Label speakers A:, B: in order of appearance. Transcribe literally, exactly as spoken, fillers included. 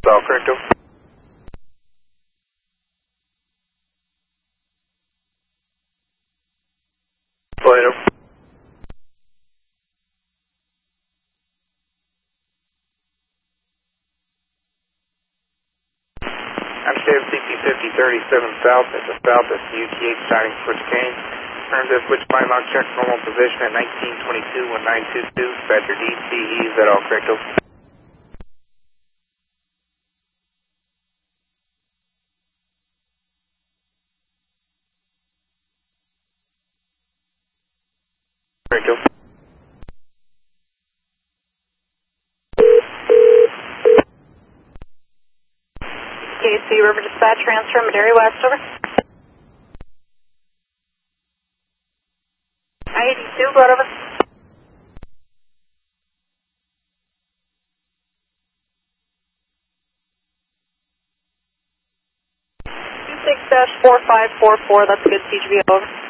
A: all correct, over. Flight, over. I'm Chef C P fifty thirty-seven South at the South S U T H starting switch cane. Turns that switch line lock check normal position at nineteen twenty-two one nine two two. Dispatcher D C E, is that all correct, over? Correct, over.
B: K C River Dispatch, transfer Madera West, over. I eighty-two, go over. two six dash four five four four, that's a good C G B, over.